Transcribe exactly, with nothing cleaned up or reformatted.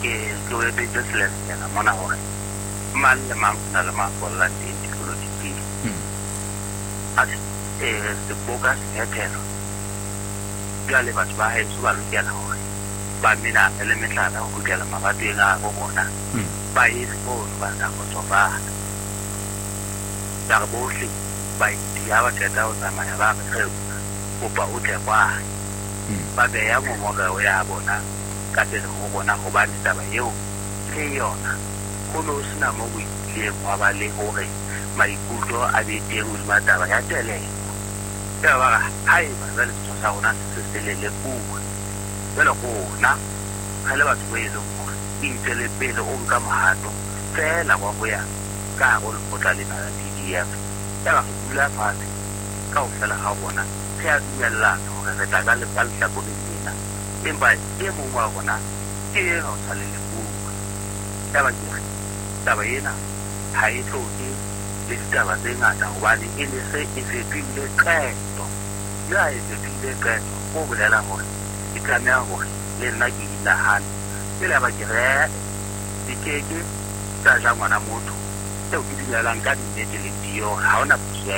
ke ke we be tsela ya mona hore man le mang na le mafolla teng tikologi as eh se boga setero ya le batho ba hae ba lokela hore ba mina le metlana ho kutela mabateng a go bona ba ise go ba ka go tsoba ya bohle ba ya ba teta o tsamaya ba re go ba o tle kwa ba be ya mo mo ga o ya bona ka tsela go bona go ba ni taba eo ke yona go no sina mo go ile mo ba le hore maikutlo a be teng mo mataba ya tele ya ba hai ba le tsosa ona se se le le ku bela go na ha le batho ba ile go intele pele o nka mahato fela wa go ya ka go go tla le na di ya ya ba bula fatshe ka o fela ha bona ke a dumella hore re tla ga le palsa go dina empa e mo wa bona ke no sa le le ku ya ba ke taba ena ha e tloke le taba tse ngata hobane e ne se e fetile qeto ya e fetile qeto go bolela hore e tlameha hore le nna ke inahane pele ba ke re dikeke tsa ja ngwana motho eo ke dinelang ka nnete le dio ha ona